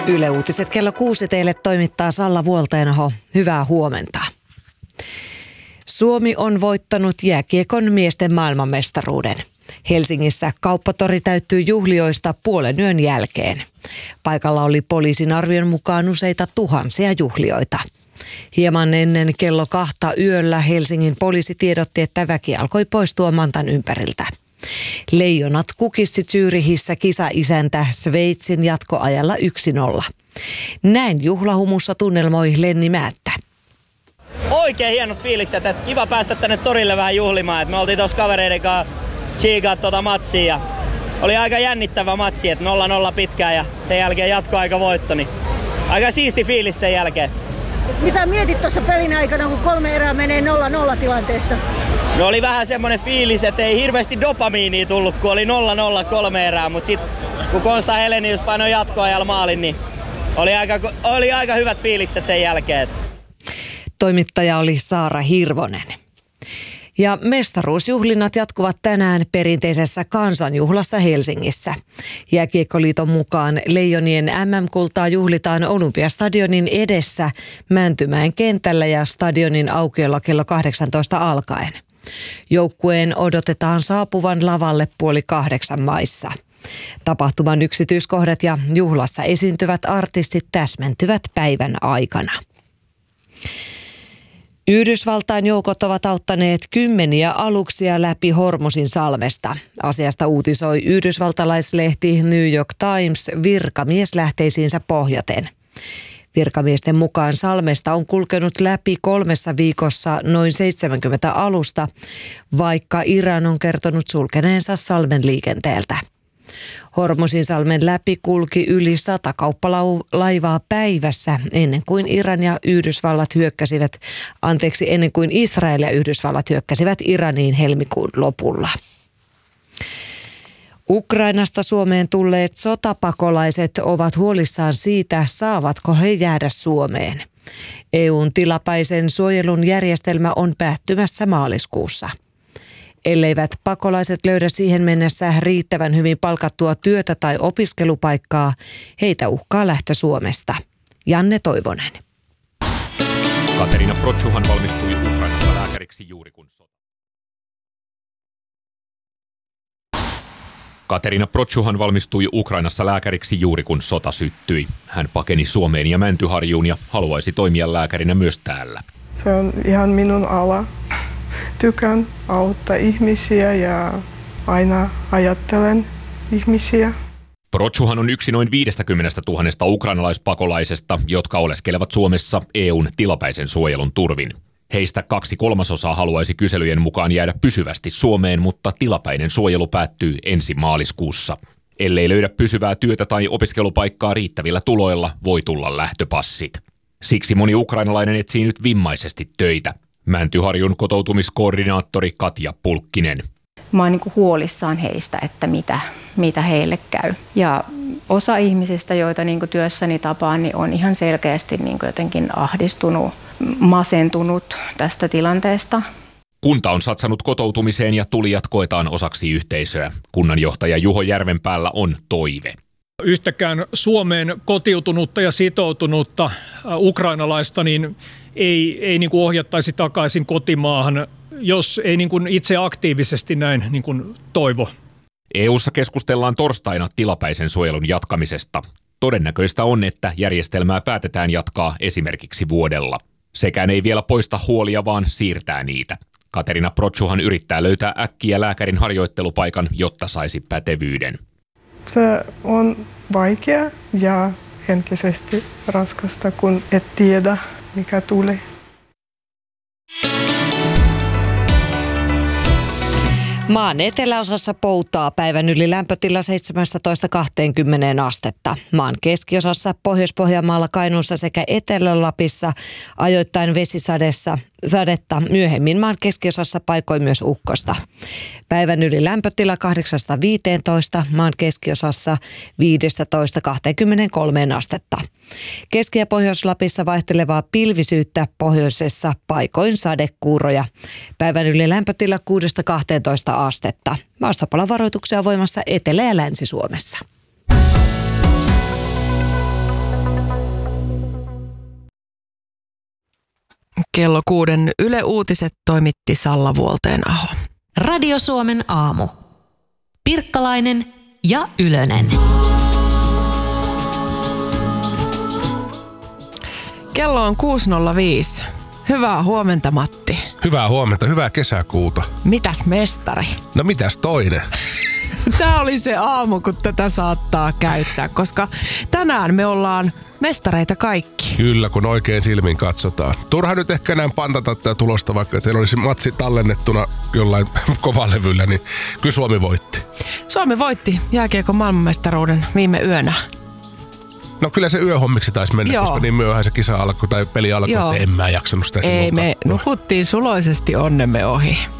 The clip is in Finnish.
Yle Uutiset kello 6 teille toimittaa Salla Vuolteenaho. Hyvää huomenta. Suomi on voittanut jääkiekon miesten maailmanmestaruuden. Helsingissä Kauppatori täyttyy juhlioista puolen yön jälkeen. Paikalla oli poliisin arvion mukaan useita tuhansia juhlioita. Hieman ennen kello 2 yöllä Helsingin poliisi tiedotti, että väki alkoi poistua mantan ympäriltä. Leijonat kukissi Zürichissä kisaisäntä Sveitsin jatkoajalla 1-0. Näin juhlahumussa tunnelmoi Lenni Määttä. Oikein hienot fiilikset, että kiva päästä tänne torille vähän juhlimaan. Me oltiin tuossa kavereiden kanssa tsiikaa matsia ja oli aika jännittävä matsi, että 0-0 pitkään ja sen jälkeen jatkoaika voitto. Niin aika siisti fiilis sen jälkeen. Mitä mietit tuossa pelin aikana, kun 3 erää menee 0-0 tilanteessa? No oli vähän semmonen fiilis, että ei hirveästi dopamiinia tullut, kun oli 0-0 3 erää, mutta sit kun Konsta Helenius painoi jatkoajalla maalin, niin oli aika hyvät fiilikset sen jälkeen. Toimittaja oli Saara Hirvonen. Ja mestaruusjuhlinnat jatkuvat tänään perinteisessä kansanjuhlassa Helsingissä. Jääkiekkoliiton mukaan Leijonien MM-kultaa juhlitaan Olympiastadionin edessä Mäntymäen kentällä ja stadionin aukiolla kello 18 alkaen. Joukkueen odotetaan saapuvan lavalle 7:30 maissa. Tapahtuman yksityiskohdat ja juhlassa esiintyvät artistit täsmentyvät päivän aikana. Yhdysvaltain joukot ovat auttaneet kymmeniä aluksia läpi Hormusin salmesta. Asiasta uutisoi yhdysvaltalaislehti New York Times virkamieslähteisiinsä pohjaten. Virkamiesten mukaan salmesta on kulkenut läpi 3 viikossa noin 70 alusta, vaikka Iran on kertonut sulkeneensa salmen liikenteeltä. Hormusin salmen läpi kulki yli 100 kauppalaivaa päivässä ennen kuin Israel ja Yhdysvallat hyökkäsivät Iraniin helmikuun lopulla. Ukrainasta Suomeen tulleet sotapakolaiset ovat huolissaan siitä, saavatko he jäädä Suomeen. EU:n tilapäisen suojelun järjestelmä on päättymässä maaliskuussa. Elleivät pakolaiset löydä siihen mennessä riittävän hyvin palkattua työtä tai opiskelupaikkaa, heitä uhkaa lähtö Suomesta. Janne Toivonen. Katerina Protshuhan valmistui Ukrainassa lääkäriksi juuri kun sota. Katerina Protshuhan valmistui Ukrainassa lääkäriksi juuri kun sota syttyi. Hän pakeni Suomeen ja Mäntyharjuun ja haluaisi toimia lääkärinä myös täällä. Se on ihan minun ala. Tykän auttaa ihmisiä ja aina ajattelen ihmisiä. Protshuhan on yksi noin 50 000 ukrainalaispakolaisesta, jotka oleskelevat Suomessa EU:n tilapäisen suojelun turvin. Heistä 2/3 haluaisi kyselyjen mukaan jäädä pysyvästi Suomeen, mutta tilapäinen suojelu päättyy ensi maaliskuussa. Ellei löydä pysyvää työtä tai opiskelupaikkaa riittävillä tuloilla, voi tulla lähtöpassit. Siksi moni ukrainalainen etsii nyt vimmaisesti töitä. Mäntyharjun kotoutumiskoordinaattori Katja Pulkkinen. Mä oon huolissaan heistä, että mitä heille käy. Ja osa ihmisistä, joita työssäni tapaan, niin on ihan selkeästi jotenkin ahdistunut, masentunut tästä tilanteesta. Kunta on satsannut kotoutumiseen ja tulijat koetaan osaksi yhteisöä. Kunnanjohtaja Juho Järvenpäällä on toive. Yhtäkään Suomeen kotiutunutta ja sitoutunutta ukrainalaista niin ei ohjattaisi takaisin kotimaahan, jos ei itse aktiivisesti näin toivo. EU:ssa keskustellaan torstaina tilapäisen suojelun jatkamisesta. Todennäköistä on, että järjestelmää päätetään jatkaa esimerkiksi vuodella. Sekään ei vielä poista huolia, vaan siirtää niitä. Katerina Protshuhan yrittää löytää äkkiä lääkärin harjoittelupaikan, jotta saisi pätevyyden. Se on vaikea ja henkisesti raskasta, kun et tiedä, mikä tulee. Maan eteläosassa poutaa päivän yli lämpötila 17-20 astetta. Maan keskiosassa Pohjois-Pohjanmaalla, Kainuussa sekä Etelä-Lapissa ajoittain vesisadetta. Myöhemmin maan keskiosassa paikoin myös ukkosta. Päivän yli lämpötila 8-15, maan keskiosassa 15-23 astetta. Keski- ja Pohjois-Lapissa vaihtelevaa pilvisyyttä, pohjoisessa paikoin sadekuuroja. Päivän yli lämpötila 6-12 astetta. Maastopalovaroituksia voimassa Etelä- ja Länsi-Suomessa. Kello 6 Yle Uutiset toimitti Salla Vuolteenaho. Radio Suomen aamu. Pirkkalainen ja Ylönen. Kello on 6.05. Hyvää huomenta, Matti. Hyvää huomenta, hyvää kesäkuuta. Mitäs mestari? No mitäs toinen? Tämä oli se aamu, kun tätä saattaa käyttää, koska tänään me ollaan mestareita kaikki. Kyllä, kun oikein silmin katsotaan. Turha nyt ehkä enää pantata tätä tulosta, vaikka teillä olisi matsi tallennettuna jollain kovalevyllä, niin kyllä Suomi voitti. Suomi voitti jääkiekon maailmanmestaruuden viime yönä. No kyllä se yöhommiksi taisi mennä, Joo. koska niin myöhään se kisa alkoi tai peli alkoi, että en mä jaksanut sitä silloin Ei, me katsoa. nukuttiin suloisesti onnemme ohi.